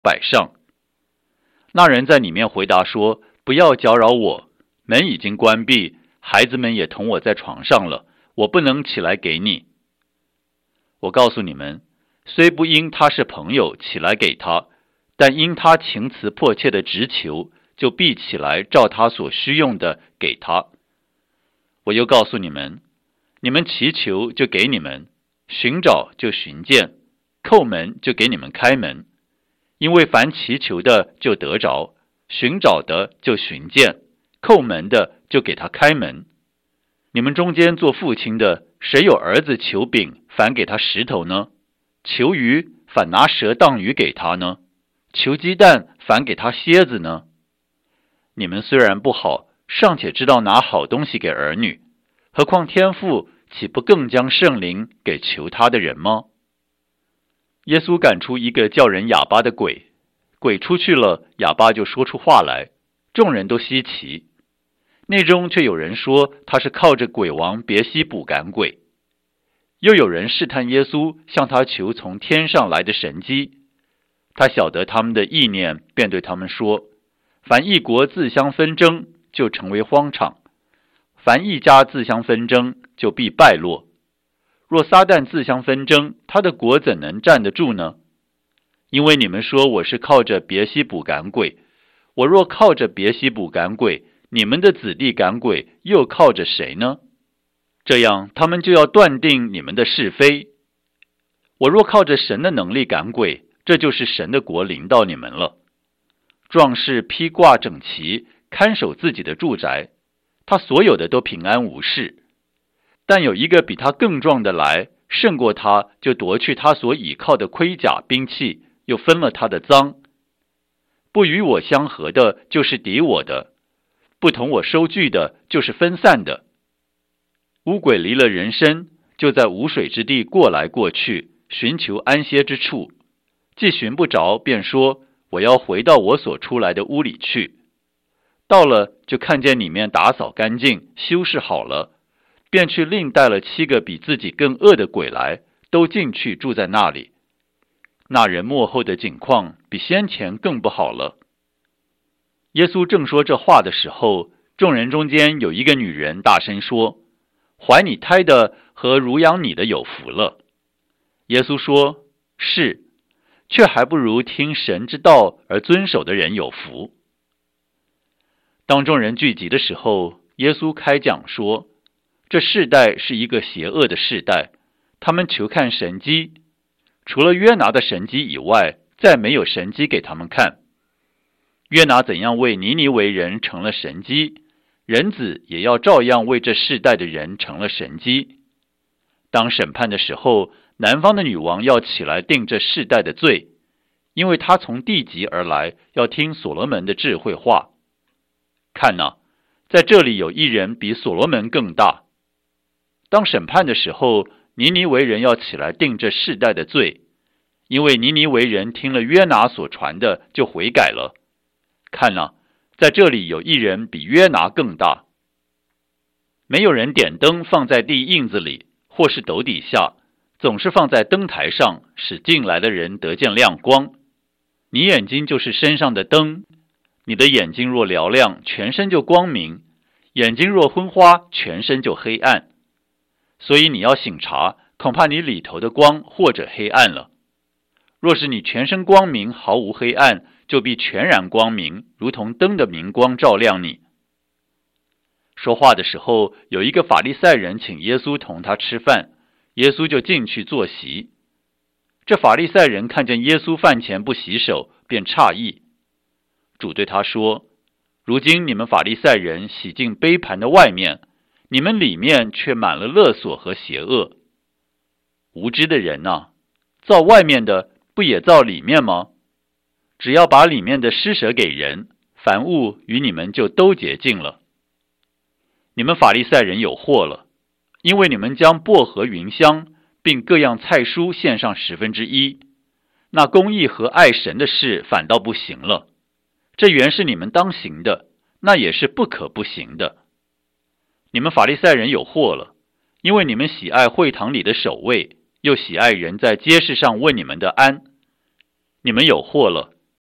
摆上。那人在里面回答说：不要搅扰我，门已经关闭，孩子们也同我在床上了，我不能起来给你。我告诉你们，虽不因他是朋友起来给他，但因他情辞迫切的直求，就必起来照他所需用的给他。我又告诉你们，你们祈求就给你们，寻找就寻见，叩门就给你们开门。因为凡祈求的就得着，寻找的就寻见，叩门的就给他开门。你们中间做父亲的，谁有儿子求饼，反给他石头呢？求鱼，反拿蛇当鱼给他呢？求鸡蛋，反给他蝎子呢？你们虽然不好，尚且知道拿好东西给儿女，何况天父岂不更将圣灵给求他的人吗？耶稣赶出一个叫人哑巴的鬼，鬼出去了，哑巴就说出话来，众人都稀奇。内中却有人说他是靠着鬼王别西卜赶鬼。又有人试探耶稣，向他求从天上来的神迹。他晓得他们的意念，便对他们说：凡一国自相纷争，就成为荒场；凡一家自相纷争，就必败落。若撒旦自相纷争，他的国怎能站得住呢？因为你们说我是靠着别西卜赶鬼，我若靠着别西卜赶鬼，你们的子弟赶鬼又靠着谁呢？这样他们就要断定你们的是非。我若靠着神的能力赶鬼，这就是神的国临到你们了。壮士披挂整齐，看守自己的住宅，他所有的都平安无事。但有一个比他更壮的来，胜过他，就夺去他所倚靠的盔甲兵器，又分了他的赃。不与我相合的，就是敌我的；不同我收据的，就是分散的。污鬼离了人身，就在无水之地过来过去，寻求安歇之处。既寻不着，便说：我要回到我所出来的屋里去。到了，就看见里面打扫干净，修饰好了，便去另带了7个比自己更恶的鬼来，都进去住在那里。那人末后的景况比先前更不好了。耶稣正说这话的时候，众人中间有一个女人大声说：怀你胎的和乳养你的有福了。耶稣说：是，却还不如听神之道而遵守的人有福。当众人聚集的时候，耶稣开讲说：这世代是一个邪恶的世代，他们求看神迹，除了约拿的神迹以外，再没有神迹给他们看。约拿怎样为尼尼微人成了神迹，人子也要照样为这世代的人成了神迹。当审判的时候，南方的女王要起来定这世代的罪，因为她从地极而来，要听所罗门的智慧话。看哪，在这里有一人比所罗门更大。当审判的时候，尼尼微人要起来定这世代的罪，因为尼尼微人听了约拿所传的，就悔改了。看哪，在这里有一人比约拿更大。没有人点灯放在地印子里，或是斗底下，总是放在灯台上，使进来的人得见亮光。你眼睛就是身上的灯，你的眼睛若嘹亮，全身就光明；眼睛若昏花，全身就黑暗。所以你要省察，恐怕你里头的光或者黑暗了。若是你全身光明，毫无黑暗，就必全然光明，如同灯的明光照亮你。说话的时候，有一个法利赛人请耶稣同他吃饭，耶稣就进去坐席。这法利赛人看见耶稣饭前不洗手，便诧异。主对他说：如今你们法利赛人洗净杯盘的外面，你们里面却满了勒索和邪恶。无知的人啊，造外面的不也造里面吗？只要把里面的施舍给人，凡物与你们就都洁净了。你们法利赛人有祸了，因为你们将薄荷、芸香并各样菜蔬献上1/10，那公义和爱神的事反倒不行了。这原是你们当行的，那也是不可不行的。你们法利赛人有祸了，因为你们喜爱会堂里的守卫，又喜爱人在街市上问你们的安。你们有祸了，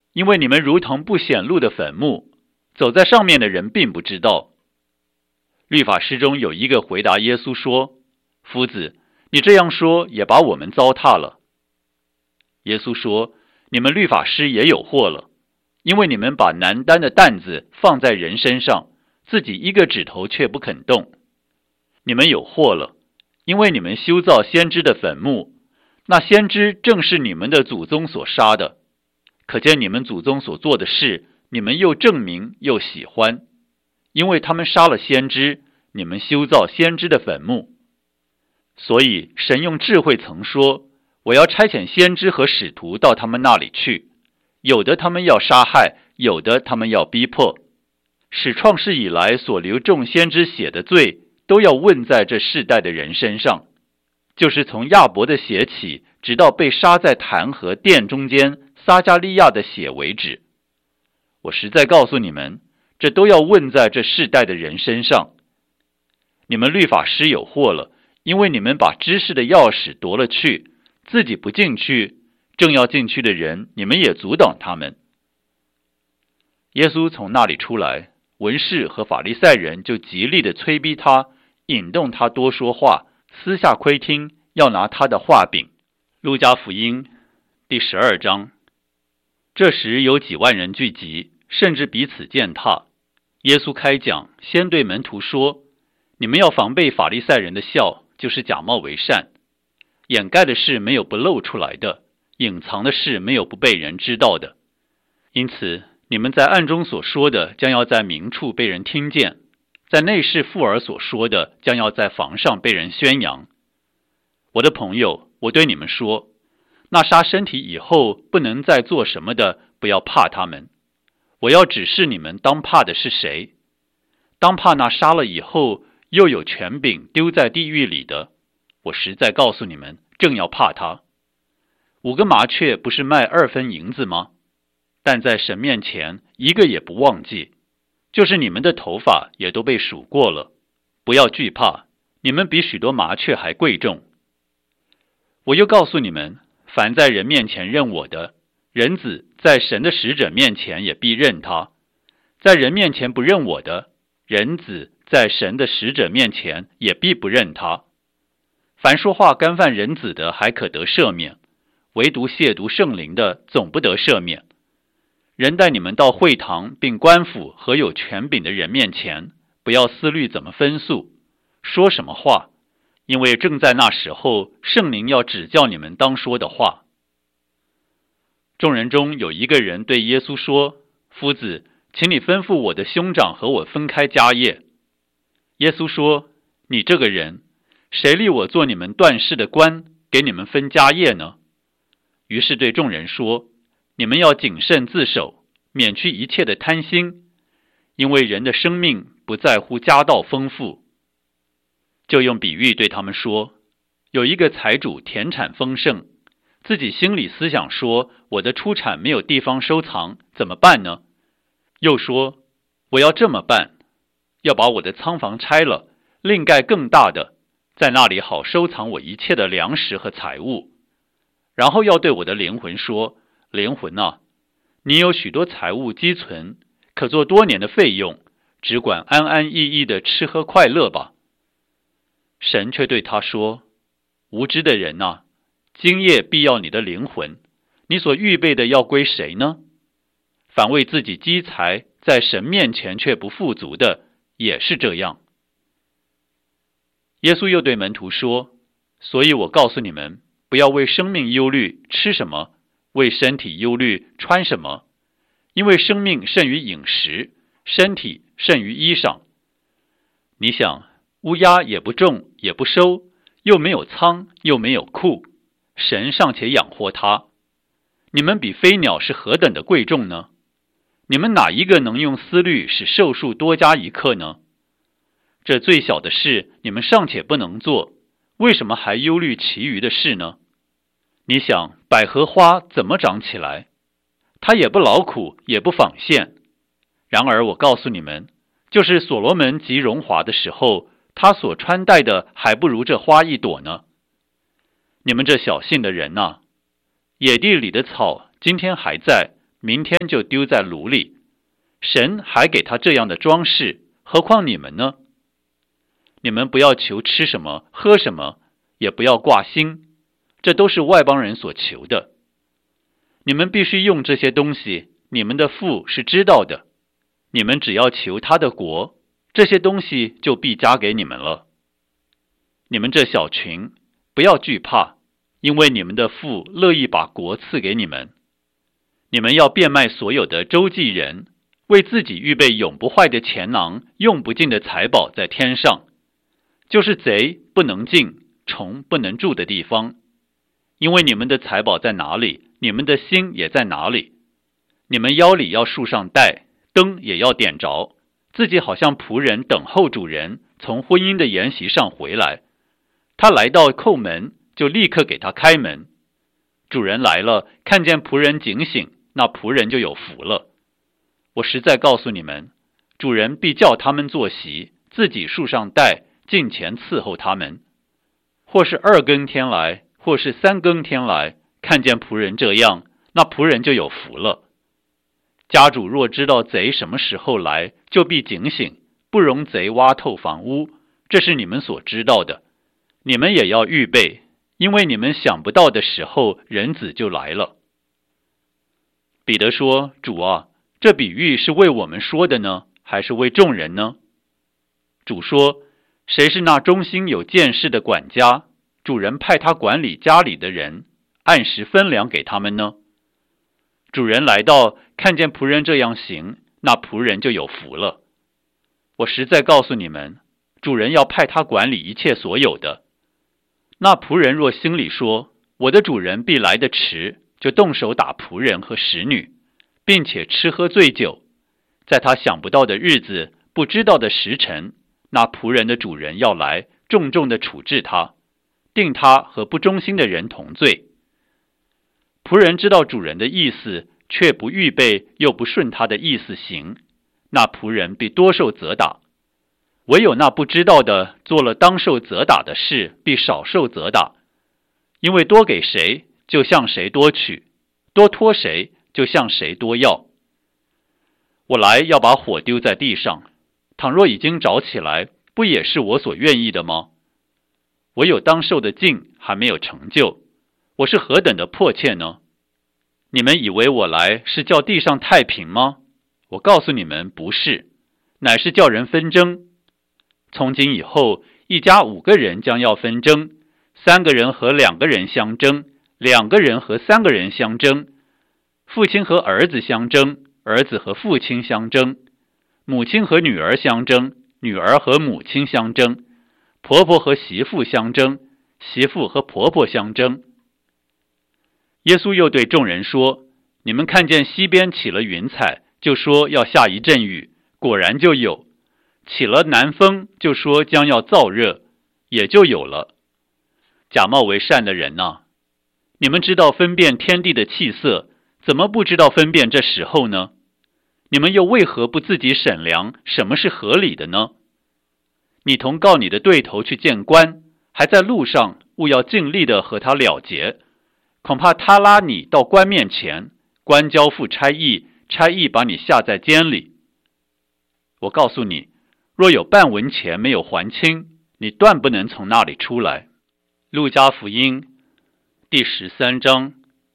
因为你们如同不显露的坟墓，走在上面的人并不知道。律法师中有一个回答耶稣说：夫子，你这样说也把我们糟蹋了。耶稣说：你们律法师也有祸了，因为你们把难担的担子放在人身上，自己一个指头却不肯动。你们有祸了，因为你们修造先知的坟墓，那先知正是你们的祖宗所杀的。可见你们祖宗所做的事，你们又证明又喜欢，因为他们杀了先知，你们修造先知的坟墓。所以神用智慧曾说：我要差遣先知和使徒到他们那里去，有的他们要杀害，有的他们要逼迫，使创世以来所流众先知血的罪都要问在这世代的人身上，就是从亚伯的血起，直到被杀在坛和殿中间撒加利亚的血为止。我实在告诉你们，这都要问在这世代的人身上。你们律法师有祸了，因为你们把知识的钥匙夺了去，自己不进去，正要进去的人，你们也阻挡他们。耶稣从那里出来，文士和法利赛人就极力的催逼他，引动他多说话，私下窥听，要拿他的话柄。路加福音第12章。这时有几万人聚集，甚至彼此践踏。耶稣开讲，先对门徒说：你们要防备法利赛人的笑，就是假冒为善。掩盖的事没有不露出来的，隐藏的事没有不被人知道的。因此你们在暗中所说的，将要在明处被人听见；在内室附耳所说的，将要在房上被人宣扬。我的朋友，我对你们说，那杀身体以后不能再做什么的，不要怕他们。我要指示你们当怕的是谁。当怕那杀了以后又有权柄丢在地狱里的。我实在告诉你们，正要怕他。5个麻雀不是卖2分银子吗？但在神面前一个也不忘记，就是你们的头发也都被数过了。不要惧怕，你们比许多麻雀还贵重。我又告诉你们，凡在人面前认我的，人子在神的使者面前也必认他；在人面前不认我的，人子在神的使者面前也必不认他。凡说话干犯人子的，还可得赦免；唯独亵渎圣灵的，总不得赦免。人带你们到会堂并官府和有权柄的人面前，不要思虑怎么分诉，说什么话，因为正在那时候，圣灵要指教你们当说的话。众人中有一个人对耶稣说：夫子，请你吩咐我的兄长和我分开家业。耶稣说：你这个人，谁立我做你们断事的官，给你们分家业呢？于是对众人说：你们要谨慎自守，免去一切的贪心，因为人的生命不在乎家道丰富。就用比喻对他们说：有一个财主田产丰盛，自己心里思想说，我的出产没有地方收藏，怎么办呢？又说，我要这么办，要把我的仓房拆了，另盖更大的，在那里好收藏我一切的粮食和财物。然后要对我的灵魂说：灵魂啊，你有许多财物积存，可做多年的费用，只管安安逸逸的吃喝快乐吧。神却对他说：无知的人啊，今夜必要你的灵魂，你所预备的要归谁呢？反为自己积财，在神面前却不富足的，也是这样。耶稣又对门徒说：所以我告诉你们，不要为生命忧虑吃什么，为身体忧虑穿什么，因为生命胜于饮食，身体胜于衣裳。你想，乌鸦也不种也不收，又没有仓又没有库，神尚且养活它，你们比飞鸟是何等的贵重呢？你们哪一个能用思虑使寿数多加1刻呢？这最小的事你们尚且不能做，为什么还忧虑其余的事呢？你想，百合花怎么长起来？它也不劳苦，也不纺线。然而我告诉你们，就是所罗门极荣华的时候，他所穿戴的还不如这花一朵呢。你们这小信的人啊，野地里的草今天还在， 明天就丢在炉里。神还给他这样的装饰，何况你们呢？你们不要求吃什么喝什么，也不要挂心，这都是外邦人所求的。你们必须用这些东西，你们的父是知道的。你们只要求他的国，这些东西就必加给你们了。你们这小群，不要惧怕，因为你们的父乐意把国赐给你们。你们要变卖所有的周济人，为自己预备永不坏的钱囊，用不尽的财宝在天上，就是贼不能进，虫不能住的地方。因为你们的财宝在哪里，你们的心也在哪里。你们腰里要束上带，灯也要点着，自己好像仆人等候主人从婚姻的筵席上回来。他来到叩门，就立刻给他开门。主人来了，看见仆人警醒，那仆人就有福了。我实在告诉你们，主人必叫他们坐席，自己束上带，进前伺候他们。或是2更天来，或是3更天来，看见仆人这样，那仆人就有福了。家主若知道贼什么时候来，就必警醒，不容贼挖透房屋，这是你们所知道的。你们也要预备，因为你们想不到的时候，人子就来了。彼得说：主啊，这比喻是为我们说的呢，还是为众人呢？主说：谁是那忠心有见识的管家，主人派他管理家里的人，按时分粮给他们呢？主人来到，看见仆人这样行，那仆人就有福了。我实在告诉你们，主人要派他管理一切所有的。那仆人若心里说，我的主人必来得迟，就动手打仆人和使女，并且吃喝醉酒，在他想不到的日子，不知道的时辰，那仆人的主人要来，重重的处置他，定他和不忠心的人同罪。仆人知道主人的意思，却不预备，又不顺他的意思行，那仆人必多受责打。唯有那不知道的，做了当受责打的事，必少受责打。因为多给谁，就向谁多取；多托谁，就向谁多要。我来要把火丢在地上，倘若已经着起来，不也是我所愿意的吗？我有当受的尽还没有成就，我是何等的迫切呢？你们以为我来是叫地上太平吗？我告诉你们，不是，乃是叫人纷争。从今以后，一家5个人将要纷争，3个人和2个人相争，2个人和3个人相争，父亲和儿子相争，儿子和父亲相争，母亲和女儿相争，女儿和母亲相争，婆婆和媳妇相争，媳妇和婆婆相争。耶稣又对众人说：你们看见西边起了云彩，就说要下一阵雨，果然就有；起了南风，就说将要燥热，也就有了。假冒为善的人啊，你们知道分辨天地的气色，怎么不知道分辨这时候呢？你们又为何不自己审量什么是合理的呢？你同告你的对头去见官，还在路上，务要尽力的和他了结，恐怕他拉你到官面前，官交付差役，差役把你下在监里。我告诉你，若有半文钱没有还清，你断不能从那里出来。路加福音第13章。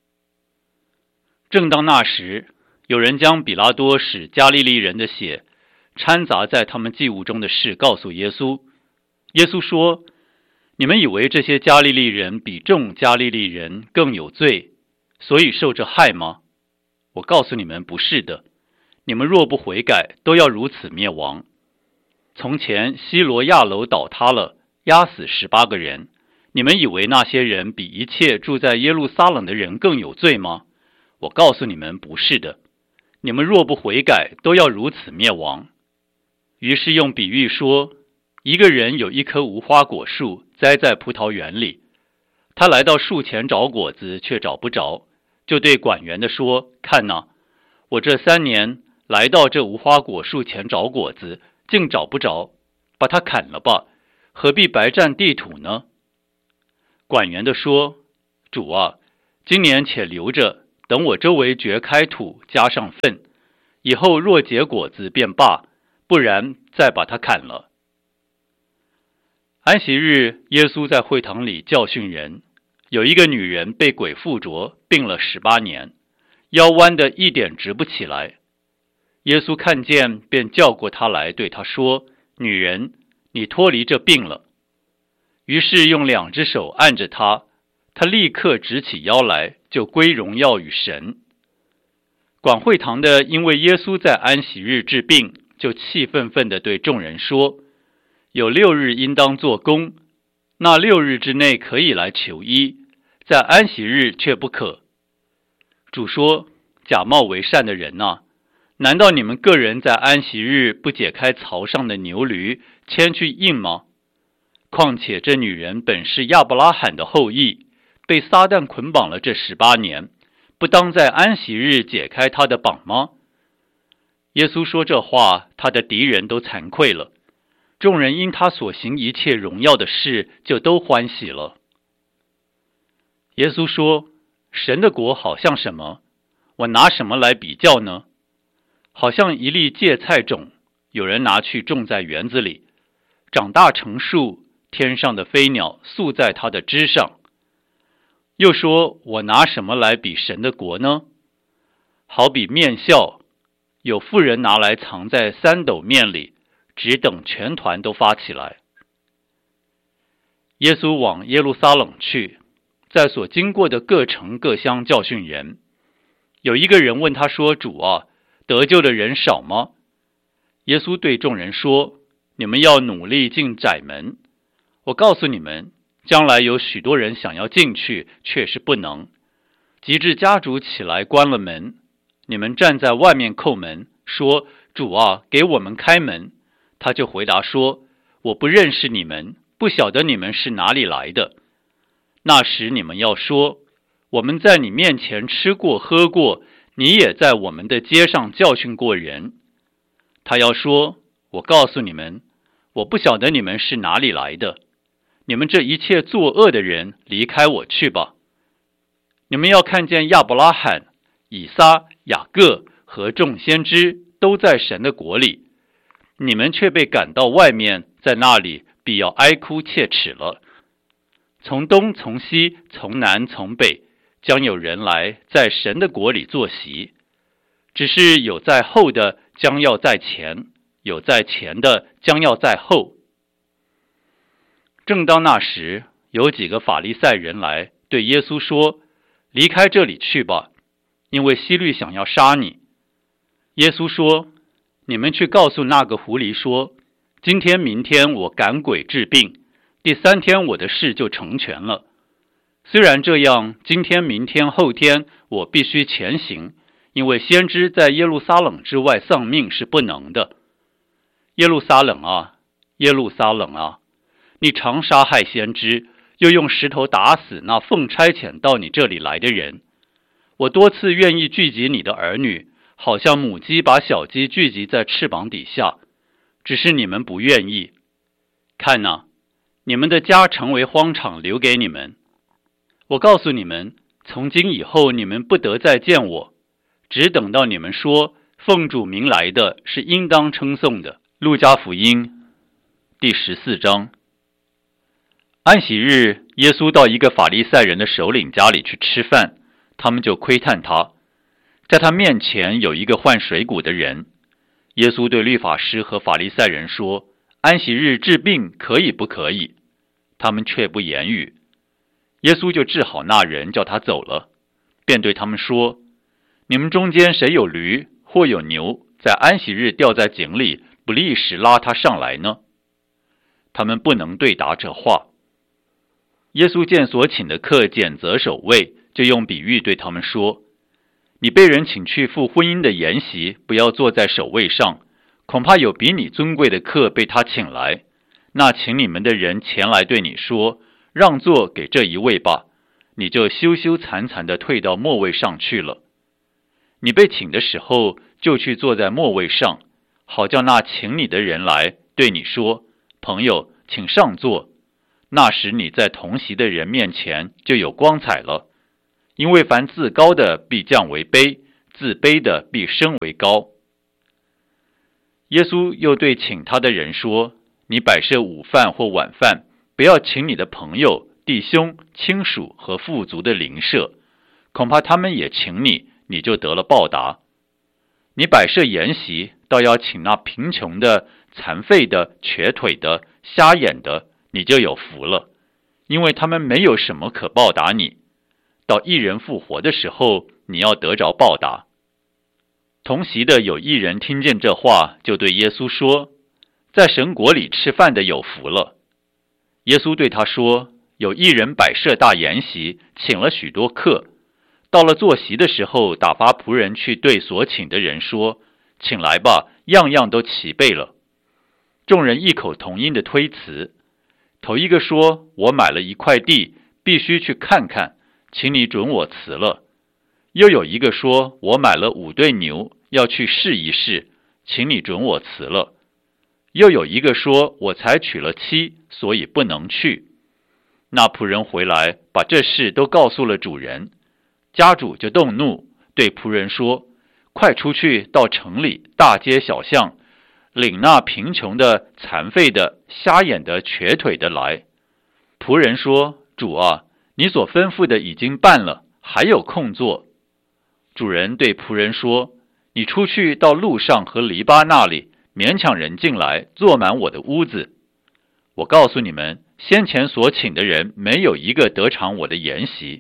正当那时，有人将比拉多使加利利人的血掺杂在他们祭物中的事告诉耶稣。耶稣说：你们以为这些加利利人比众加利利人更有罪，所以受这害吗？我告诉你们，不是的。你们若不悔改，都要如此灭亡。从前西罗亚楼倒塌了，压死18个人，你们以为那些人比一切住在耶路撒冷的人更有罪吗？我告诉你们，不是的。你们若不悔改，都要如此灭亡。于是用比喻说，一个人有一棵无花果树栽在葡萄园里，他来到树前找果子，却找不着，就对管园的说：看哪，我这3年来到这无花果树前找果子，竟找不着，把它砍了吧，何必白占地土呢？管园的说：主啊，今年且留着， 等我周围掘开土，加上粪，以后若结果子便罢，不然再把它砍了。”安息日，耶稣在会堂里教训人。有一个女人被鬼附着，病了18年，腰弯得一点直不起来。耶稣看见，便叫过她来，对她说：“女人，你脱离这病了。”于是用2只手按着她，她立刻直起腰来，就归荣耀与神。管会堂的因为耶稣在安息日治病，就气愤愤地对众人说：“有6日应当做工，那6日之内可以来求医，在安息日却不可。”主说：“假冒为善的人啊，难道你们个人在安息日不解开槽上的牛驴，牵去印吗？况且这女人本是亚伯拉罕的后裔，被撒旦捆绑了这18年，不当在安息日解开她的绑吗？”耶稣说这话，他的敌人都惭愧了。众人因他所行一切荣耀的事，就都欢喜了。耶稣说：“神的国好像什么？我拿什么来比较呢？好像一粒芥菜种，有人拿去种在园子里，长大成树，天上的飞鸟宿在它的枝上。又说，我拿什么来比神的国呢？好比面酵，有妇人拿来藏在3斗面里，只等全团都发起来。”耶稣往耶路撒冷去，在所经过的各城各乡教训人。有一个人问他说：“主啊，得救的人少吗？”耶稣对众人说：“你们要努力进窄门。我告诉你们，将来有许多人想要进去，却是不能。及至家主起来关了门，你们站在外面叩门，说：主啊，给我们开门。他就回答说：我不认识你们，不晓得你们是哪里来的。那时你们要说：我们在你面前吃过喝过，你也在我们的街上教训过人。他要说：我告诉你们，我不晓得你们是哪里来的，你们这一切作恶的人，离开我去吧。你们要看见亚伯拉罕、以撒、雅各和众先知都在神的国里，你们却被赶到外面，在那里必要哀哭切齿了。从东从西从南从北，将有人来在神的国里坐席。只是有在后的将要在前，有在前的将要在后。正当那时，有几个法利赛人来对耶稣说：离开这里去吧，因为希律想要杀你。耶稣说：你们去告诉那个狐狸说，今天明天我赶鬼治病，第3天我的事就成全了。虽然这样，今天明天后天我必须前行，因为先知在耶路撒冷之外丧命是不能的。耶路撒冷啊，耶路撒冷啊，你常杀害先知，又用石头打死那奉差遣到你这里来的人。我多次愿意聚集你的儿女，好像母鸡把小鸡聚集在翅膀底下，只是你们不愿意。看哪，你们的家成为荒场，留给你们。我告诉你们，从今以后你们不得再见我，只等到你们说奉主名来的是应当称颂的。路加福音第14章。安息日，耶稣到一个法利赛人的首领家里去吃饭，他们就窥探他。在他面前有一个患水谷的人。耶稣对律法师和法利赛人说：安息日治病可以不可以？他们却不言语。耶稣就治好那人，叫他走了，便对他们说：你们中间谁有驴或有牛，在安息日掉在井里，不立时拉他上来呢？他们不能对答这话。耶稣见所请的客拣择首位，就用比喻对他们说：你被人请去赴婚姻的筵席，不要坐在首位上，恐怕有比你尊贵的客被他请来，那请你们的人前来对你说：让座给这一位吧，你就羞羞惭惭地退到末位上去了。你被请的时候，就去坐在末位上，好叫那请你的人来对你说：朋友，请上座。那时你在同席的人面前就有光彩了。 因为凡自高的必降为卑，自卑的必升为高。耶稣又对请他的人说，你摆设午饭或晚饭，不要请你的朋友、弟兄、亲属和富足的邻舍，恐怕他们也请你，你就得了报答。你摆设筵席，倒要请那贫穷的、残废的、瘸腿的、瞎眼的，你就有福了，因为他们没有什么可报答你。到一人复活的时候，你要得着报答。同席的有一人听见这话，就对耶稣说，在神国里吃饭的有福了。耶稣对他说，有一人摆设大筵席，请了许多客，到了坐席的时候，打发仆人去对所请的人说，请来吧，样样都齐备了。众人异口同音的推辞。头一个说，我买了一块地，必须去看看，请你准我辞了。又有一个说，我买了5对牛，要去试一试，请你准我辞了。又有一个说，我才娶了妻，所以不能去。那仆人回来，把这事都告诉了主人。家主就动怒，对仆人说，快出去到城里大街小巷，领那贫穷的、残废的、瞎眼的、瘸腿的来。仆人说，主啊，你所吩咐的已经办了，还有空做。主人对仆人说，你出去到路上和篱笆那里，勉强人进来，坐满我的屋子。我告诉你们，先前所请的人没有一个得偿我的筵席。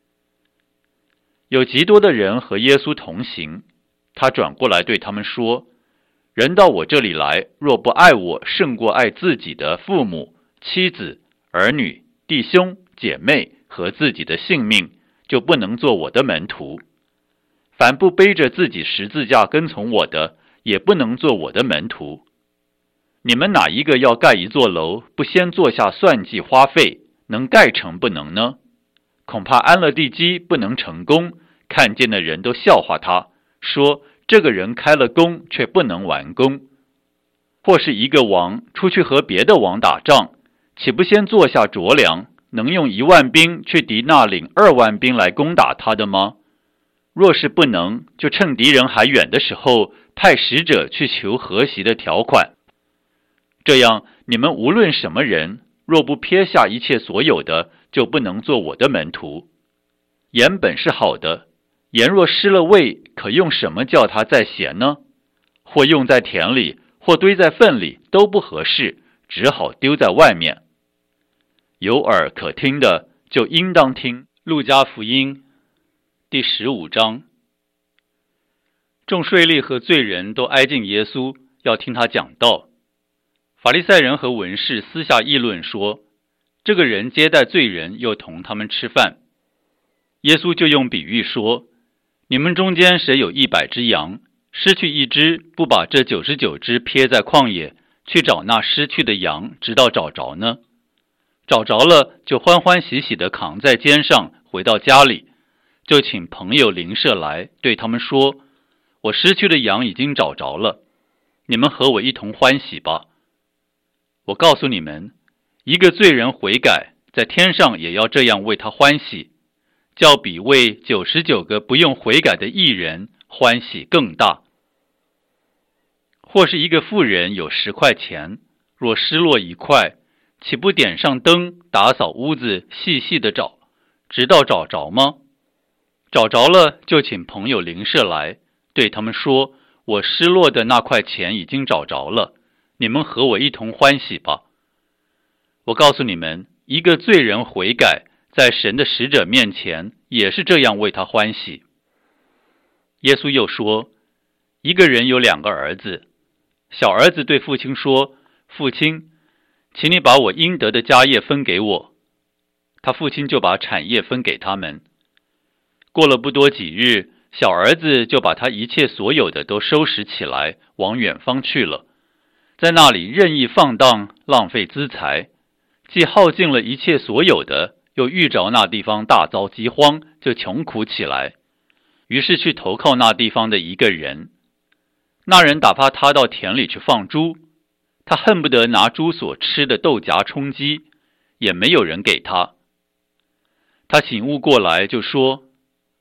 有极多的人和耶稣同行，他转过来对他们说，人到我这里来，若不爱我胜过爱自己的父母、妻子、儿女、弟兄、姐妹和自己的性命，就不能做我的门徒。凡不背着自己十字架跟从我的，也不能做我的门徒。你们哪一个要盖一座楼，不先坐下算计花费，能盖成不能呢？恐怕安了地基不能成功，看见的人都笑话他，说这个人开了工，却不能完工。或是一个王出去和别的王打仗，岂不先坐下酌量，能用1万兵去敌那领2万兵来攻打他的吗？若是不能，就趁敌人还远的时候，派使者去求和息的条款。这样，你们无论什么人，若不撇下一切所有的，就不能做我的门徒。盐本是好的，盐若失了味，可用什么叫它再咸呢？或用在田里，或堆在粪里，都不合适，只好丢在外面。有耳可听的，就应当听。路加福音第15章。众税吏和罪人都挨近耶稣，要听他讲道。法利赛人和文士私下议论说，这个人接待罪人，又同他们吃饭。耶稣就用比喻说，你们中间谁有100只羊，失去一只，不把这99只撇在旷野，去找那失去的羊，直到找着呢？找着了，就欢欢喜喜地扛在肩上，回到家里，就请朋友邻舍来，对他们说，我失去的羊已经找着了，你们和我一同欢喜吧。我告诉你们，一个罪人悔改，在天上也要这样为他欢喜，较比为99个不用悔改的义人欢喜更大。或是一个妇人有10块钱，若失落1块，岂不点上灯，打扫屋子，细细的找，直到找着吗？找着了，就请朋友邻舍来，对他们说，我失落的那块钱已经找着了，你们和我一同欢喜吧。我告诉你们，一个罪人悔改，在神的使者面前，也是这样为他欢喜。耶稣又说，一个人有2个儿子，小儿子对父亲说，父亲，请你把我应得的家业分给我。他父亲就把产业分给他们。过了不多几日，小儿子就把他一切所有的都收拾起来，往远方去了，在那里任意放荡，浪费资财，既耗尽了一切所有的，又遇着那地方大遭饥荒，就穷苦起来，于是去投靠那地方的一个人。那人打发他到田里去放猪，他恨不得拿猪所吃的豆荚充饥，也没有人给他。他醒悟过来，就说，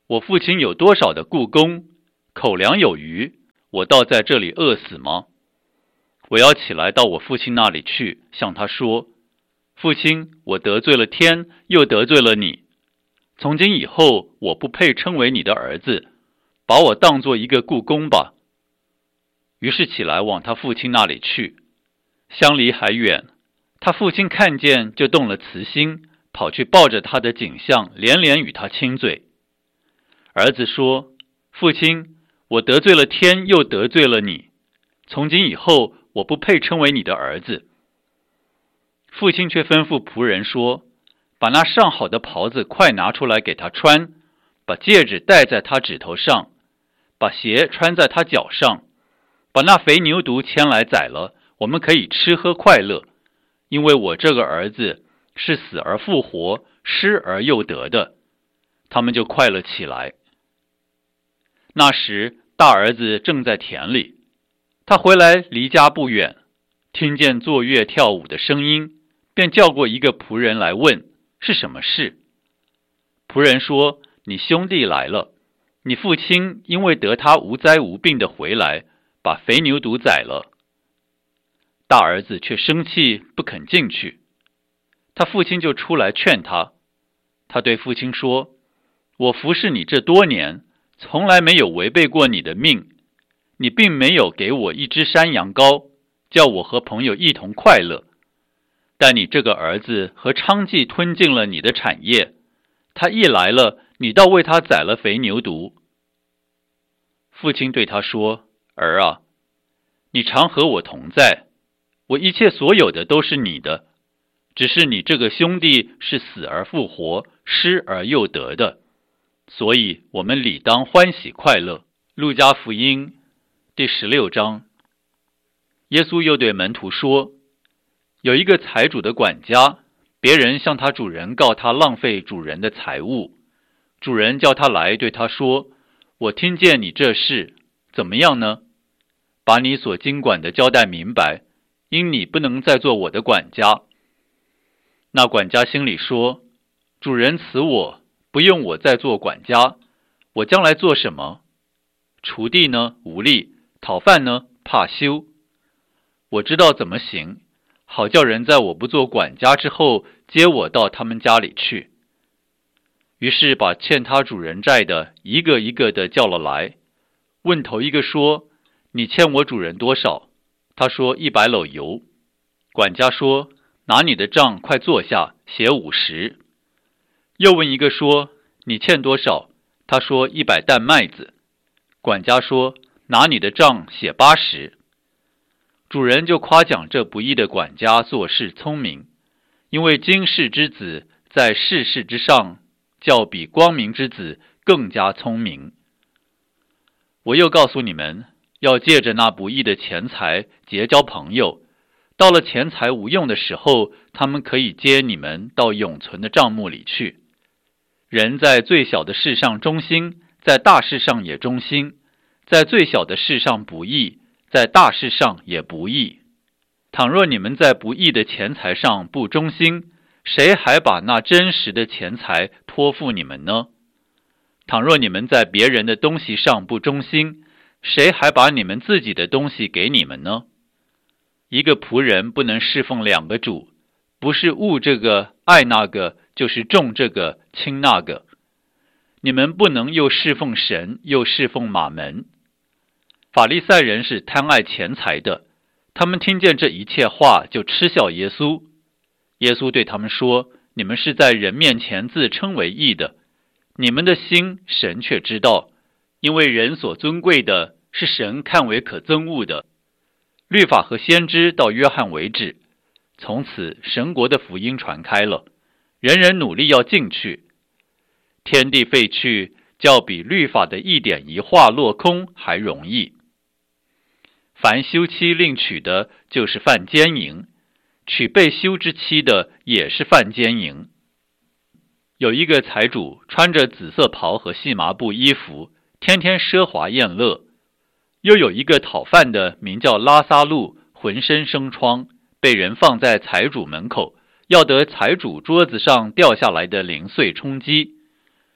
我父亲有多少的雇工，口粮有余，我倒在这里饿死吗？我要起来到我父亲那里去，向他说，父亲，我得罪了天，又得罪了你。从今以后，我不配称为你的儿子，把我当作一个雇工吧。于是起来往他父亲那里去。相离还远，他父亲看见就动了慈心，跑去抱着他的颈项，连连与他亲嘴。儿子说，父亲，我得罪了天，又得罪了你。从今以后，我不配称为你的儿子。父亲却吩咐仆人说，把那上好的袍子快拿出来给他穿，把戒指戴在他指头上，把鞋穿在他脚上，把那肥牛犊牵来宰了，我们可以吃喝快乐，因为我这个儿子是死而复活，失而又得的。他们就快乐起来。那时大儿子正在田里，他回来离家不远，听见坐乐跳舞的声音，便叫过一个仆人来问是什么事。仆人说，你兄弟来了，你父亲因为得他无灾无病的回来，把肥牛犊宰了。大儿子却生气，不肯进去。他父亲就出来劝他。他对父亲说，我服侍你这多年，从来没有违背过你的命，你并没有给我一只山羊羔，叫我和朋友一同快乐。但你这个儿子和娼妓吞尽了你的产业，他一来了，你倒为他宰了肥牛犊。父亲对他说，儿啊，你常和我同在，我一切所有的都是你的，只是你这个兄弟是死而复活，失而又得的，所以我们理当欢喜快乐。路加福音第16章。耶稣又对门徒说，有一个财主的管家，别人向他主人告他浪费主人的财物。主人叫他来，对他说，我听见你这事，怎么样呢？把你所经管的交代明白，因你不能再做我的管家。那管家心里说，主人辞我，不用我再做管家，我将来做什么？锄地呢，无力；讨饭呢，怕羞。我知道怎么行，好叫人在我不做管家之后，接我到他们家里去。于是把欠他主人债的一个一个的叫了来，问头一个说，你欠我主人多少？他说100篓油。管家说，拿你的账快坐下，写50。又问一个说，你欠多少？他说100担麦子。管家说，拿你的账写80。主人就夸奖这不义的管家做事聪明，因为今世之子在世事之上，较比光明之子更加聪明。我又告诉你们，要借着那不义的钱财结交朋友，到了钱财无用的时候，他们可以接你们到永存的帐幕里去。人在最小的事上忠心，在大事上也忠心；在最小的事上不义，在大事上也不义。倘若你们在不义的钱财上不忠心，谁还把那真实的钱财托付你们呢？倘若你们在别人的东西上不忠心，谁还把你们自己的东西给你们呢？一个仆人不能侍奉2个主，不是恶这个爱那个，就是重这个轻那个。你们不能又侍奉神，又侍奉马门。法利赛人是贪爱钱财的，他们听见这一切话，就嗤笑耶稣。耶稣对他们说，你们是在人面前自称为义的，你们的心神却知道，因为人所尊贵的是神看为可憎恶的。律法和先知到约翰为止，从此神国的福音传开了，人人努力要进去。天地废去，较比律法的一点一画落空还容易。凡休妻另娶的，就是犯奸淫；娶被休之妻的，也是犯奸淫。有一个财主穿着紫色袍和细麻布衣服，天天奢华宴乐。又有一个讨饭的，名叫拉撒路，浑身生疮，被人放在财主门口，要得财主桌子上掉下来的零碎充饥。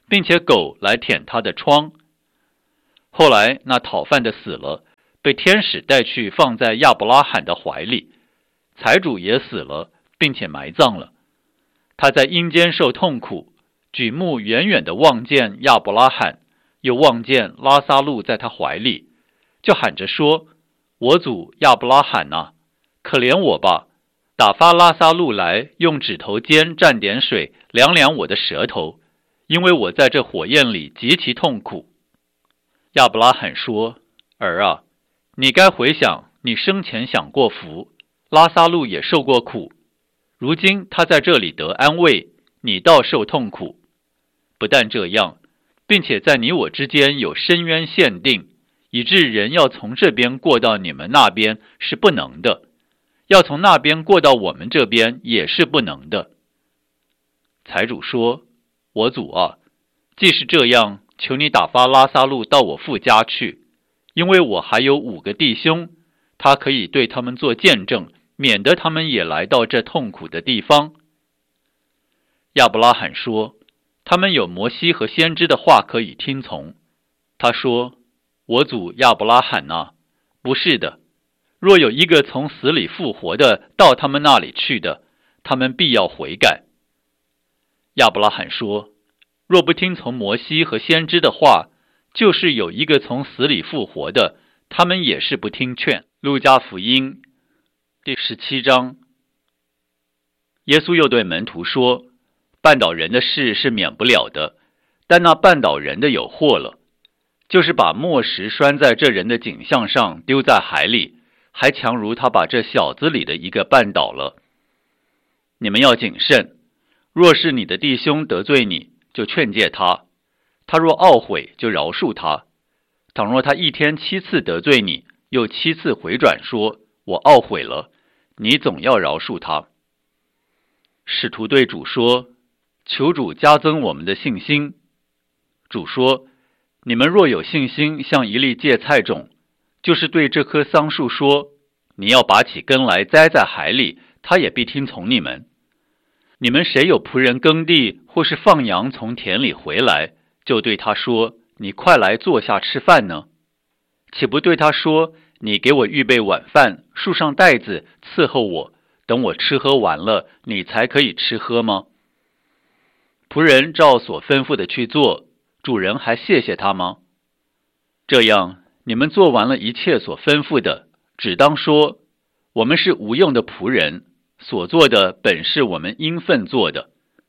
并且狗来舔他的疮。后来那讨饭的死了，被天使带去放在亚伯拉罕的怀里，财主也死了，并且埋葬了。他在阴间受痛苦，举目远远地望见亚伯拉罕，又望见拉撒路在他怀里，就喊着说：我主亚伯拉罕啊，可怜我吧，打发拉撒路来，用指头尖蘸点水凉凉我的舌头，因为我在这火焰里极其痛苦。亚伯拉罕说：儿啊，你该回想你生前享过福，拉撒路也受过苦，如今他在这里得安慰，你倒受痛苦。不但这样，并且在你我之间有深渊限定，以致人要从这边过到你们那边是不能的，要从那边过到我们这边也是不能的。财主说：我主啊，既是这样，求你打发拉撒路到我父家去，因为我还有5个弟兄，他可以对他们做见证，免得他们也来到这痛苦的地方。亚伯拉罕说：他们有摩西和先知的话可以听从。他说：我主亚伯拉罕啊，不是的，若有一个从死里复活的到他们那里去的，他们必要悔改。亚伯拉罕说：若不听从摩西和先知的话，就是有一个从死里复活的，他们也是不听劝。路加福音第17章。耶稣又对门徒说：绊倒人的事是免不了的，但那绊倒人的有祸了，就是把磨石拴在这人的颈项上，丢在海里，还强如他把这小子里的一个绊倒了。你们要谨慎，若是你的弟兄得罪你，就劝诫他，他若懊悔，就饶恕他。倘若他一天7次得罪你，又7次回转说：我懊悔了，你总要饶恕他。使徒对主说：求主加增我们的信心。主说：你们若有信心像一粒芥菜种，就是对这棵桑树说：你要拔起根来栽在海里，他也必听从你们。你们谁有仆人耕地，或是放羊从田里回来，就对他说：你快来坐下吃饭呢？岂不对他说：你给我预备晚饭，束上带子伺候我，等我吃喝完了，你才可以吃喝吗？仆人照所吩咐的去做，主人还谢谢他吗？这样，你们做完了一切所吩咐的，只当说：我们是无用的仆人，所做的本是我们应分做的。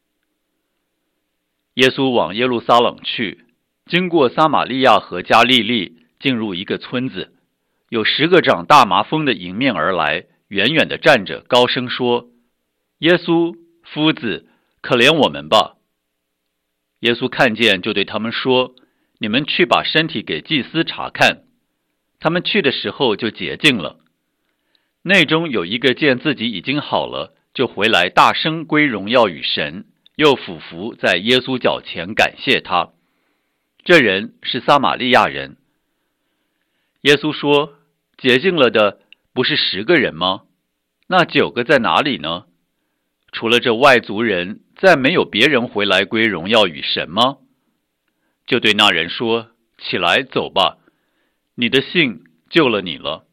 耶稣往耶路撒冷去，经过撒玛利亚和加利利，进入一个村子，有10个长大麻风的迎面而来，远远地站着，高声说：耶稣，夫子，可怜我们吧。耶稣看见，就对他们说：你们去把身体给祭司查看。他们去的时候就洁净了。内中有一个见自己已经好了，就回来大声归荣耀与神，又俯伏在耶稣脚前感谢他。这人是撒玛利亚人。耶稣说：洁净了的不是10个人吗？那9个在哪里呢？除了这外族人，再没有别人回来归荣耀与神吗？就对那人说：起来走吧，你的信救了你了。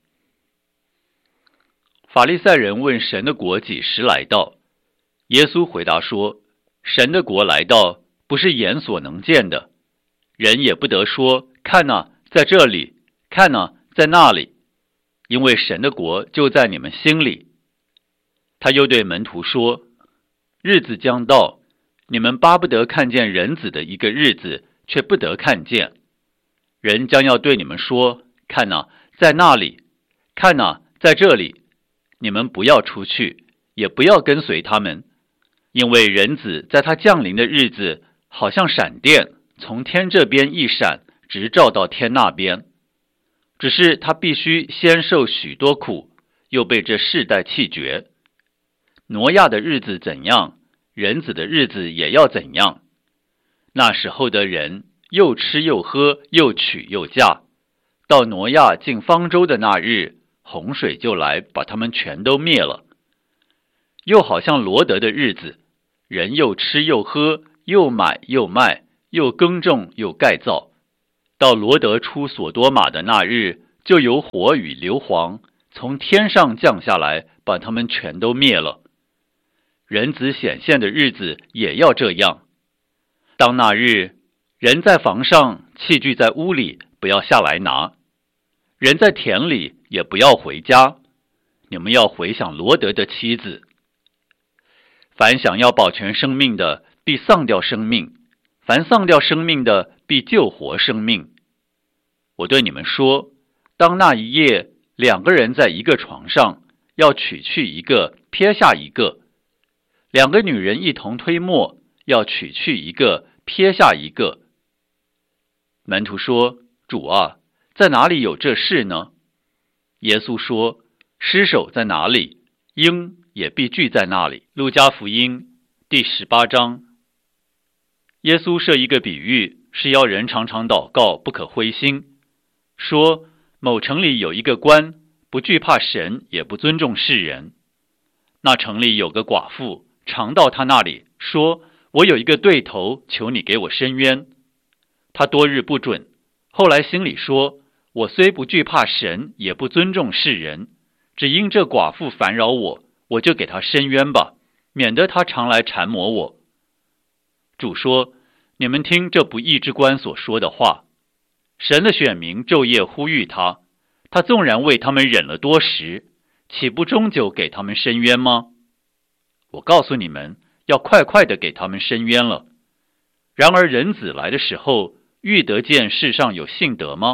法利赛人问神的国几时来到？耶稣回答说：神的国来到，不是眼所能见的，人也不得说：看哪，在这里，看哪，在那里，因为神的国就在你们心里。他又对门徒说：日子将到，你们巴不得看见人子的一个日子，却不得看见。人将要对你们说：看哪，在那里，看哪，在这里，你们不要出去，也不要跟随他们，因为人子在他降临的日子，好像闪电，从天这边一闪，直照到天那边。只是他必须先受许多苦，又被这世代弃绝。挪亚的日子怎样，人子的日子也要怎样。那时候的人又吃又喝，又娶又嫁，到挪亚进方舟的那日，洪水就来，把他们全都灭了。又好像罗得的日子，人又吃又喝，又买又卖， 又耕种又盖造。到罗得出所多玛的那日，就有火与硫磺从天上降下来，把他们全都灭了。人子显现的日子也要这样。当那日，人在房上，器具在屋里，不要下来拿；人在田里，也不要回家。你们要回想罗得的妻子。凡想要保全生命的，必丧掉生命；凡丧掉生命的，必救活生命。我对你们说，当那一夜2个人在一个床上，要取去一个，撇下一个；2个女人一同推磨，要取去一个，撇下一个。门徒说：主啊，在哪里有这事呢？耶稣说：尸首在哪里，鹰也必聚在那里。路加福音第18章。耶稣设一个比喻，是要人常常祷告，不可灰心。说某城里有一个官，不惧怕神，也不尊重世人。那城里有个寡妇，常到他那里，说：我有一个对头，求你给我伸冤。他多日不准，后来心里说：我虽不惧怕神，也不尊重世人，只因这寡妇烦扰我，我就给他伸冤吧，免得他常来缠磨我。主说：你们听这不义之官所说的话。神的选民昼夜呼吁他，他纵然为他们忍了多时，岂不终究给他们伸冤吗？我告诉你们，要快快的给他们伸冤了。然而人子来的时候，遇得见世上有信德吗？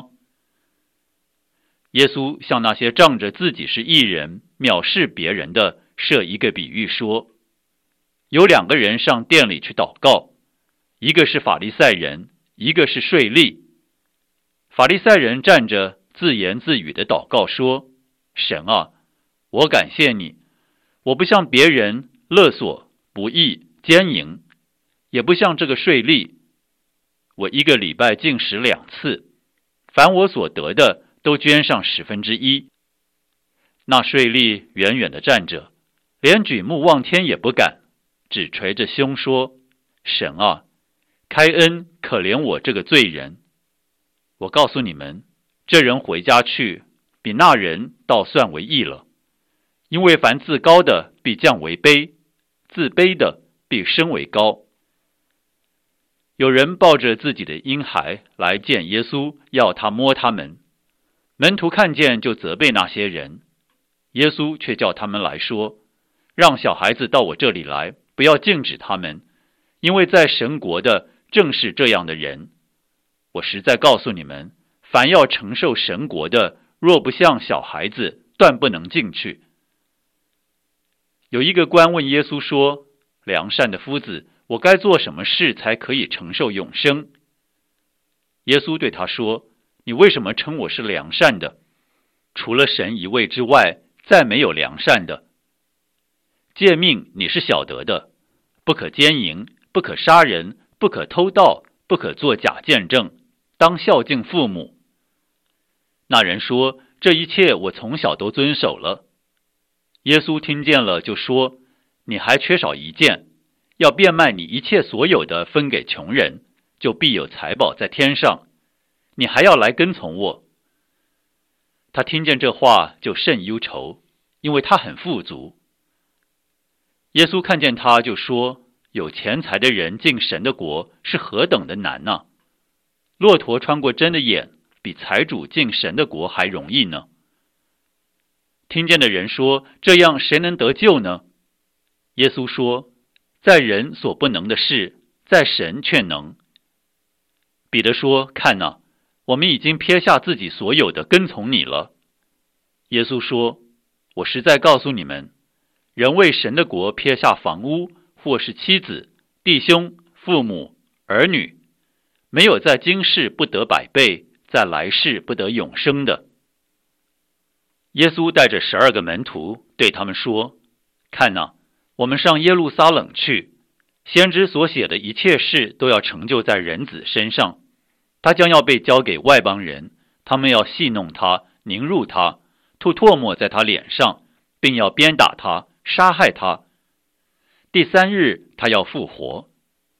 耶稣向那些仗着自己是义人，藐视别人的，设一个比喻说：有2个人上殿里去祷告，一个是法利赛人，一个是税吏。法利赛人站着自言自语的祷告说：神啊，我感谢你，我不像别人勒索、不义、奸淫，也不像这个税吏。我1个礼拜禁食2次，凡我所得的都捐上1/10。那税吏远远地站着，连举目望天也不敢，只捶着胸说：神啊，开恩可怜我这个罪人。我告诉你们，这人回家去，比那人倒算为义了。因为凡自高的必降为卑，自卑的必升为高。有人抱着自己的婴孩来见耶稣，要他摸他们。门徒看见就责备那些人，耶稣却叫他们来说：让小孩子到我这里来，不要禁止他们，因为在神国的正是这样的人。我实在告诉你们，凡要承受神国的，若不像小孩子，断不能进去。有一个官问耶稣说：良善的夫子，我该做什么事才可以承受永生？耶稣对他说：你为什么称我是良善的？除了神一位之外，再没有良善的。诫命你是晓得的，不可奸淫，不可杀人，不可偷盗，不可作假见证，当孝敬父母。那人说：这一切我从小都遵守了。耶稣听见了就说：你还缺少一件，要变卖你一切所有的，分给穷人，就必有财宝在天上。你还要来跟从我。他听见这话就甚忧愁，因为他很富足。耶稣看见他就说：有钱财的人进神的国是何等的难呢？骆驼穿过针的眼，比财主进神的国还容易呢。听见的人说：这样谁能得救呢？耶稣说：在人所不能的事，在神却能。彼得说：看哪，我们已经撇下自己所有的，跟从你了。耶稣说：我实在告诉你们，人为神的国撇下房屋，或是妻子、弟兄、父母、儿女，没有在今世不得100倍，在来世不得永生的。耶稣带着12个门徒对他们说：看哪，我们上耶路撒冷去，先知所写的一切事都要成就在人子身上。他将要被交给外邦人，他们要戏弄他，凌辱他，吐唾沫在他脸上，并要鞭打他，杀害他。第3日他要复活。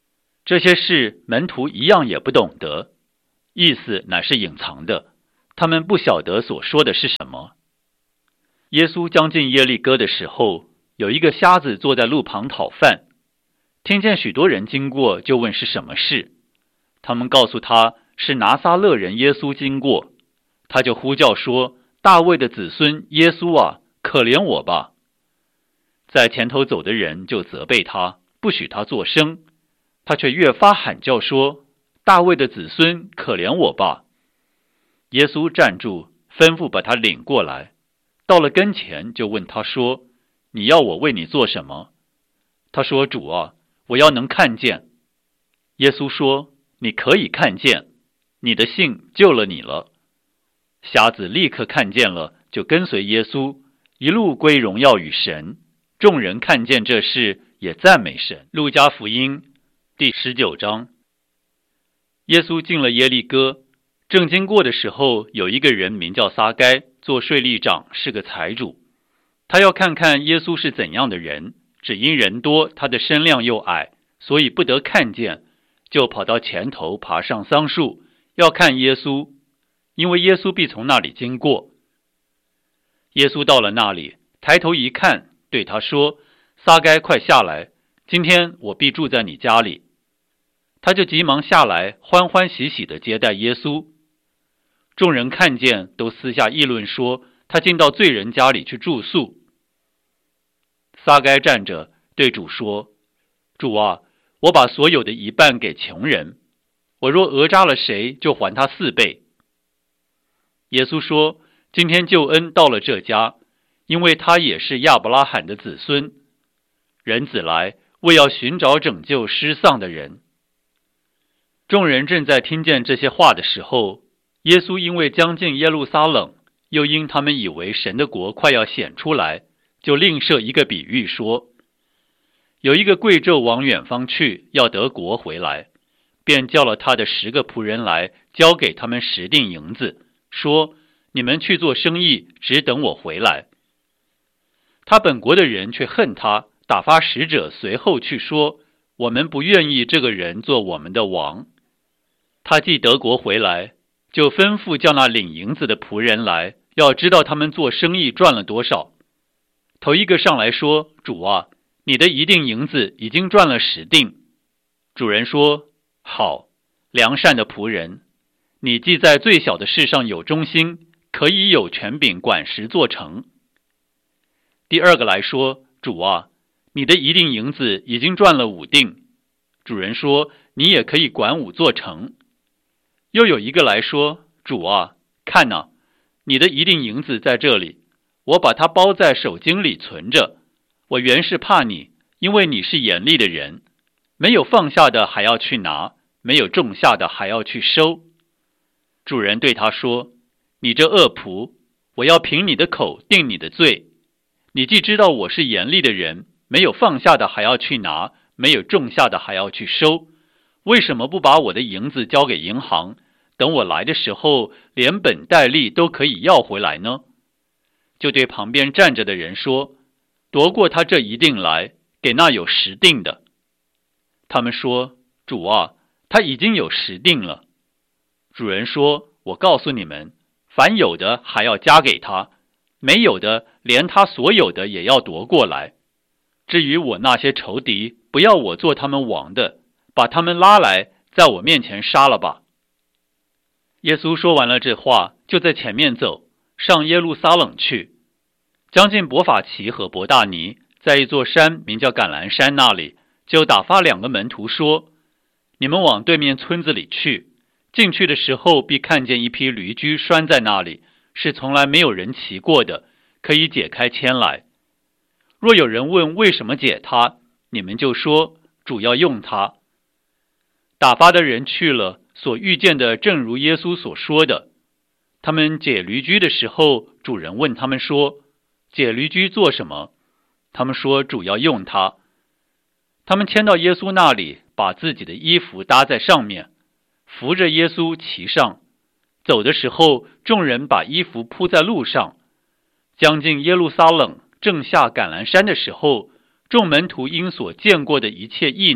这些事门徒一样也不懂得，意思乃是隐藏的，他们不晓得所说的是什么。耶稣将近耶利哥的时候，有一个瞎子坐在路旁讨饭，听见许多人经过，就问是什么事。他们告诉他是拿撒勒人耶稣经过，他就呼叫说：大卫的子孙耶稣啊，可怜我吧！在前头走的人就责备他，不许他作声，他却越发喊叫说：大卫的子孙，可怜我吧！耶稣站住，吩咐把他领过来，到了跟前就问他说：你要我为你做什么？他说：主啊，我要能看见。耶稣说：你可以看见，你的信救了你了。瞎子立刻看见了，就跟随耶稣，一路归荣耀与神。众人看见这事，也赞美神。路加福音第19章。耶稣进了耶利哥，正经过的时候，有一个人名叫撒该，做税吏长，是个财主。他要看看耶稣是怎样的人，只因人多，他的身量又矮，所以不得看见，就跑到前头，爬上桑树，要看耶稣，因为耶稣必从那里经过。耶稣到了那里，抬头一看，对他说：撒该，快下来，今天我必住在你家里。他就急忙下来，欢欢喜喜地接待耶稣。众人看见，都私下议论说，他进到罪人家里去住宿。撒该站着对主说：主啊，我把所有的一半给穷人，我若讹诈了谁，就还他4倍。耶稣说：今天救恩到了这家，因为他也是亚伯拉罕的子孙。人子来，为要寻找拯救失丧的人。众人正在听见这些话的时候，耶稣因为将近耶路撒冷，又因他们以为神的国快要显出来，就另设一个比喻说：有一个贵胄往远方去，要得国回来，便叫了他的10个仆人来，交给他们10锭银子，说：你们去做生意，只等我回来。他本国的人却恨他，打发使者随后去说：我们不愿意这个人做我们的王。他既得国回来，就吩咐叫那领银子的仆人来，要知道他们做生意赚了多少。头一个上来说：主啊，你的1锭银子已经赚了10锭。主人说：好，良善的仆人，你既在最小的事上有忠心，可以有权柄管10座城。第二个来说：主啊，你的1锭银子已经赚了5锭。主人说：你也可以管5座城。又有一个来说：主啊，看哪，你的1锭银子在这里，我把它包在手巾里存着。我原是怕你，因为你是严厉的人，没有放下的还要去拿，没有种下的还要去收。主人对他说：你这恶仆，我要凭你的口定你的罪。你既知道我是严厉的人，没有放下的还要去拿，没有种下的还要去收，为什么不把我的银子交给银行，等我来的时候连本带利都可以要回来呢？就对旁边站着的人说：夺过他这1锭来，给那有10锭的。他们说：主啊，他已经有10锭了。主人说：我告诉你们，凡有的还要加给他，没有的连他所有的也要夺过来。至于我那些仇敌，不要我做他们王的，把他们拉来，在我面前杀了吧。耶稣说完了这话，就在前面走，上耶路撒冷去。将近伯法其和伯大尼，在一座山名叫橄榄山那里，就打发2个门徒说：你们往对面村子里去，进去的时候必看见一匹驴驹拴在那里，是从来没有人骑过的，可以解开牵来。若有人问为什么解它，你们就说：主要用它。打发的人去了，所遇见的正如耶稣所说的。他们解驴驹的时候，主人问他们说：解驴驹做什么？他们说：主要用它。他们牵到耶稣那里，把自己的衣服搭在上面，扶着耶稣骑上。走的时候，众人把衣服铺在路上。将近耶路撒冷，正下橄榄山的时候，众门徒因所见过的一切异能，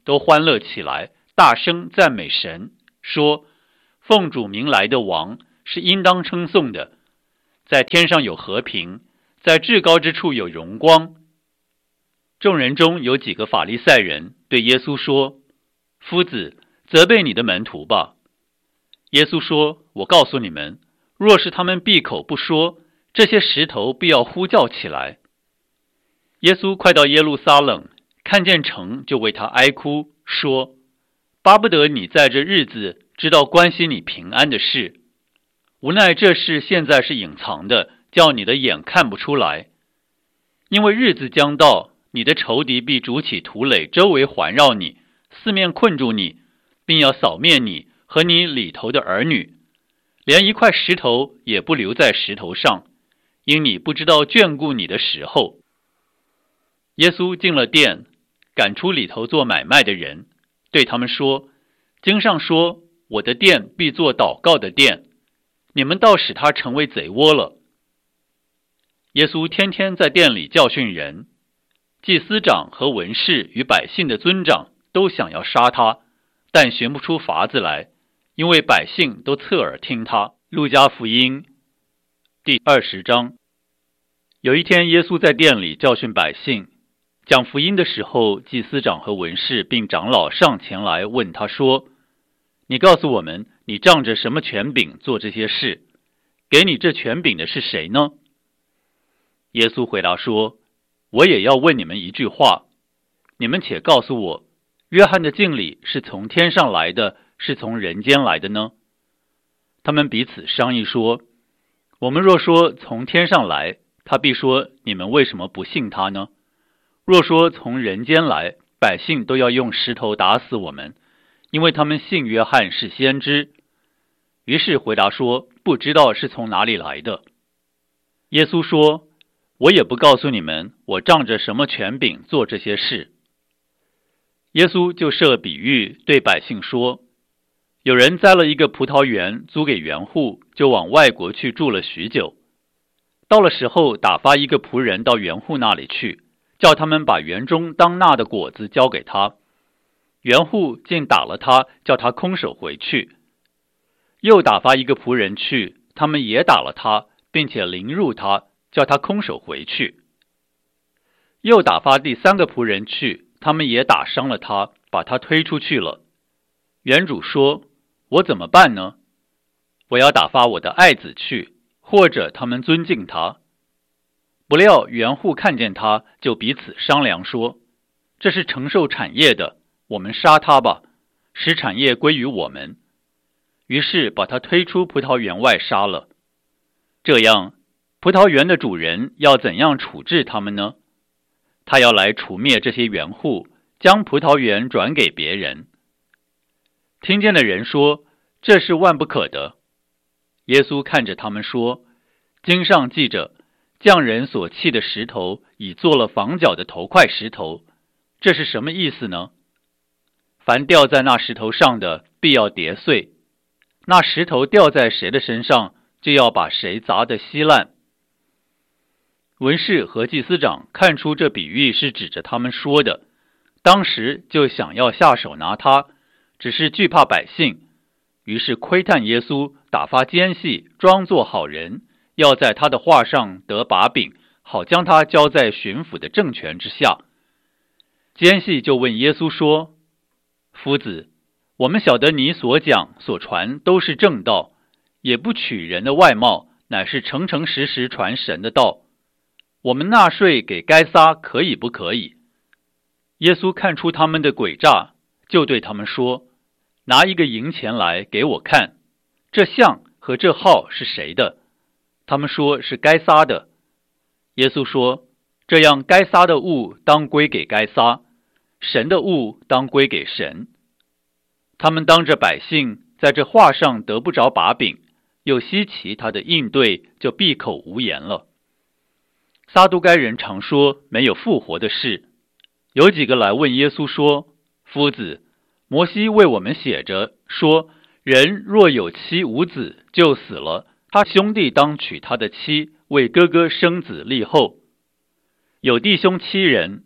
都欢乐起来，大声赞美神，说：奉主名来的王是应当称颂的，在天上有和平，在至高之处有荣光。众人中有几个法利赛人对耶稣说：夫子，责备你的门徒吧。耶稣说：我告诉你们，若是他们闭口不说，这些石头必要呼叫起来。耶稣快到耶路撒冷，看见城就为他哀哭，说：巴不得你在这日子知道关系你平安的事，无奈这事现在是隐藏的，叫你的眼看不出来。因为日子将到，你的仇敌必筑起土垒，周围环绕你，四面困住你，并要扫灭你和你里头的儿女，连一块石头也不留在石头上，因你不知道眷顾你的时候。耶稣进了殿，赶出里头做买卖的人，对他们说：经上说，我的殿必作祷告的殿，你们倒使它成为贼窝了。耶稣天天在殿里教训人，祭司长和文士与百姓的尊长都想要杀他，但寻不出法子来，因为百姓都侧耳听他。路加福音第20章。有一天，耶稣在殿里教训百姓，讲福音的时候，祭司长和文士并长老上前来问他说：你告诉我们，你仗着什么权柄做这些事？给你这权柄的是谁呢？耶稣回答说：我也要问你们一句话，你们且告诉我，约翰的敬礼是从天上来的，是从人间来的呢？他们彼此商议说：我们若说从天上来，他必说你们为什么不信他呢？若说从人间来，百姓都要用石头打死我们，因为他们信约翰是先知。于是回答说：不知道是从哪里来的。耶稣说：我也不告诉你们，我仗着什么权柄做这些事。耶稣就设比喻对百姓说：有人栽了一个葡萄园，租给园户，就往外国去住了许久。到了时候，打发一个仆人到园户那里去，叫他们把园中当纳的果子交给他。园户竟打了他，叫他空手回去。又打发一个仆人去，他们也打了他，并且凌辱他，叫他空手回去。又打发第三个仆人去，他们也打伤了他，把他推出去了。园主说：我怎么办呢？我要打发我的爱子去，或者他们尊敬他。不料园户看见他，就彼此商量说：这是承受产业的，我们杀他吧，使产业归于我们。于是把他推出葡萄园外杀了。这样，葡萄园的主人要怎样处置他们呢？他要来除灭这些园户，将葡萄园转给别人。听见的人说：这是万不可的。耶稣看着他们说：经上记着，匠人所砌的石头已做了房角的头块石头，这是什么意思呢？凡掉在那石头上的，必要跌碎；那石头掉在谁的身上，就要把谁砸得稀烂。文士和祭司长看出这比喻是指着他们说的，当时就想要下手拿他，只是惧怕百姓，于是窥探耶稣，打发奸细，装作好人，要在他的话上得把柄，好将他交在巡抚的政权之下。奸细就问耶稣说：夫子，我们晓得你所讲所传都是正道，也不取人的外貌，乃是诚诚实实传神的道。我们纳税给该撒可以不可以？耶稣看出他们的诡诈，就对他们说：拿一个银钱来给我看，这像和这号是谁的？他们说是该撒的。耶稣说：这样该撒的物当归给该撒，神的物当归给神。他们当着百姓在这话上得不着把柄，又稀奇他的应对，就闭口无言了。撒都该人常说没有复活的事，有几个来问耶稣说：夫子，摩西为我们写着说，人若有妻无子就死了，他兄弟当娶他的妻，为哥哥生子立后。有弟兄7人，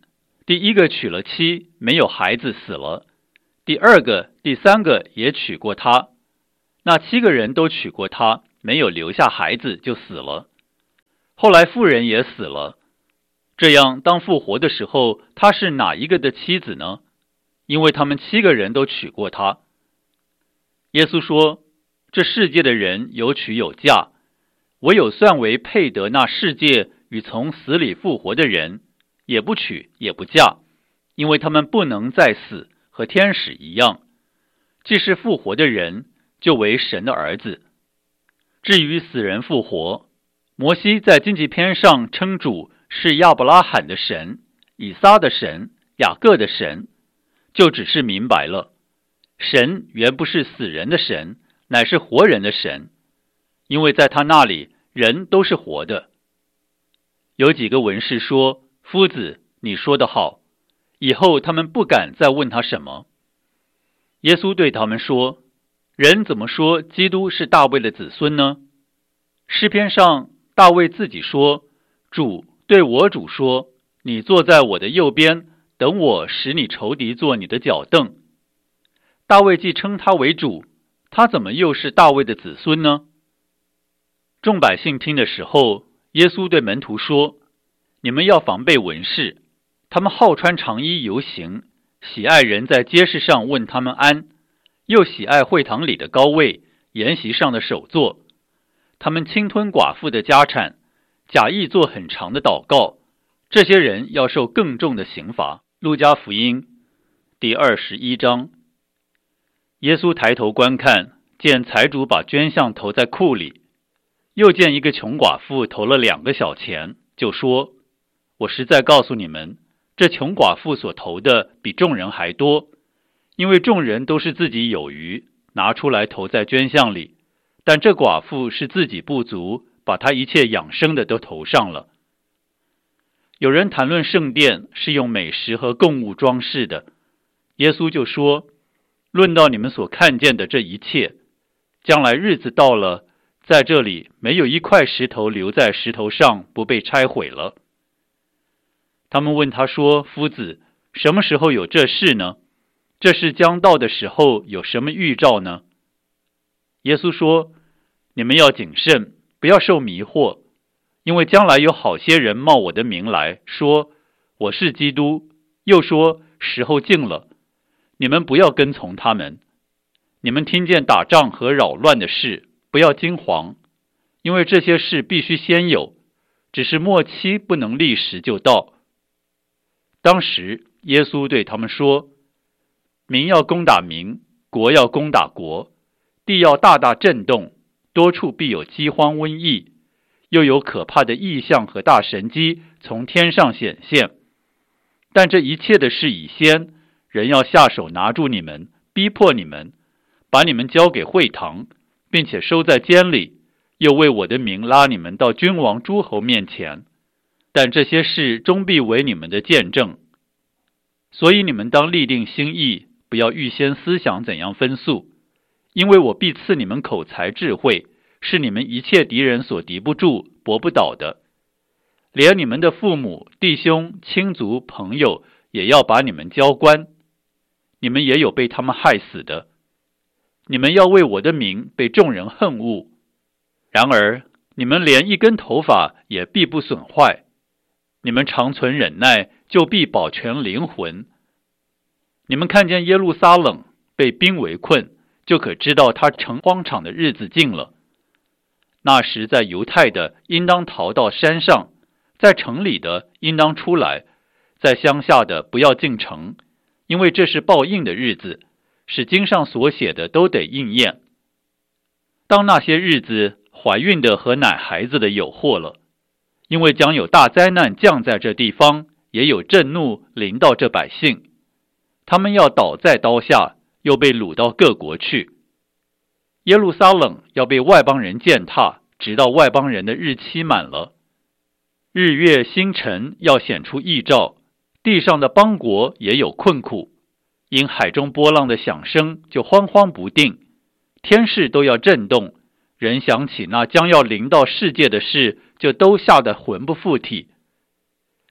第一个娶了妻，没有孩子死了，第二个、第三个也娶过她，那7个人都娶过她，没有留下孩子就死了。后来妇人也死了，这样当复活的时候，她是哪一个的妻子呢？因为他们7个人都娶过她。耶稣说，这世界的人有娶有嫁，唯有算为配得那世界与从死里复活的人，也不娶也不嫁，因为他们不能再死，和天使一样。既是复活的人，就为神的儿子。至于死人复活，摩西在荆棘篇上称主是亚伯拉罕的神、以撒的神、雅各的神，就只是明白了，神原不是死人的神，乃是活人的神，因为在他那里人都是活的。有几个文士说，夫子，你说得好，以后他们不敢再问他什么。耶稣对他们说，人怎么说基督是大卫的子孙呢？诗篇上大卫自己说，主对我主说，你坐在我的右边，等我使你仇敌做你的脚凳。大卫既称他为主，他怎么又是大卫的子孙呢？众百姓听的时候，耶稣对门徒说，你们要防备文士，他们好穿长衣游行，喜爱人在街市上问他们安，又喜爱会堂里的高位，筵席上的首座。他们侵吞寡妇的家产，假意做很长的祷告，这些人要受更重的刑罚。路加福音第21章。耶稣抬头观看，见财主把捐项投在库里，又见一个穷寡妇投了2个小钱，就说，我实在告诉你们，这穷寡妇所投的比众人还多，因为众人都是自己有余，拿出来投在捐项里，但这寡妇是自己不足，把她一切养生的都投上了。有人谈论圣殿是用美食和供物装饰的，耶稣就说，论到你们所看见的这一切，将来日子到了，在这里没有一块石头留在石头上不被拆毁了。他们问他说，夫子，什么时候有这事呢？这事将到的时候有什么预兆呢？耶稣说，你们要谨慎，不要受迷惑，因为将来有好些人冒我的名来说，我是基督，又说时候近了，你们不要跟从他们。你们听见打仗和扰乱的事，不要惊惶，因为这些事必须先有，只是末期不能立时就到。当时耶稣对他们说，民要攻打民，国要攻打国，地要大大震动，多处必有饥荒瘟疫，又有可怕的异象和大神迹从天上显现。但这一切的事已先，人要下手拿住你们，逼迫你们，把你们交给会堂，并且收在监里，又为我的名拉你们到君王诸侯面前。但这些事终必为你们的见证。所以你们当立定心意，不要预先思想怎样分诉，因为我必赐你们口才智慧，是你们一切敌人所敌不住、搏不倒的。连你们的父母、弟兄、亲族、朋友也要把你们交官，你们也有被他们害死的。你们要为我的名被众人恨恶，然而你们连一根头发也必不损坏。你们常存忍耐，就必保全灵魂。你们看见耶路撒冷被兵围困，就可知道他成荒场的日子近了。那时在犹太的应当逃到山上，在城里的应当出来，在乡下的不要进城，因为这是报应的日子，使经上所写的都得应验。当那些日子，怀孕的和奶孩子的有祸了，因为将有大灾难降在这地方，也有震怒临到这百姓，他们要倒在刀下，又被掳到各国去。耶路撒冷要被外邦人践踏，直到外邦人的日期满了。日月星辰要显出异兆，地上的邦国也有困苦，因海中波浪的响声就慌慌不定，天势都要震动，人想起那将要临到世界的事，就都吓得魂不附体。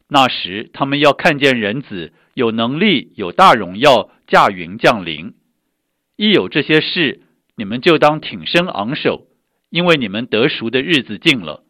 那时他们要看见人子有能力、有大荣耀，驾云降临。一有这些事，你们就当挺身昂首，因为你们得赎的日子近了。